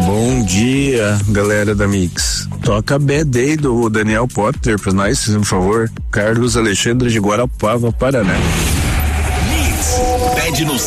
Bom dia, galera da Mix. Toca Bad Day do Daniel Potter pra nós, por favor. Carlos Alexandre de Guarapava, Paraná. Mix, pede no